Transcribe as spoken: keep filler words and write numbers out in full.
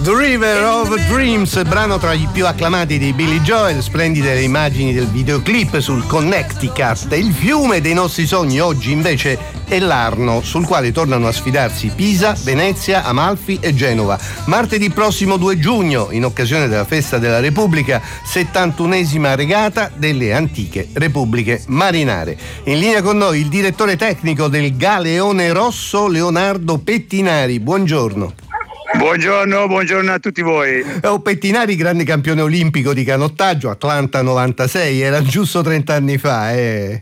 The River of Dreams, brano tra i più acclamati di Billy Joel, splendide le immagini del videoclip sul Connecticut. Il fiume dei nostri sogni oggi invece è l'Arno, sul quale tornano a sfidarsi Pisa, Venezia, Amalfi e Genova. Martedì prossimo due giugno, in occasione della festa della Repubblica, settantunesima regata delle antiche repubbliche marinare. In linea con noi il direttore tecnico del Galeone Rosso, Leonardo Pettinari. Buongiorno. Buongiorno, buongiorno a tutti voi. Oh, Pettinari, grande campione olimpico di canottaggio, Atlanta novantasei, era giusto trenta anni fa, eh.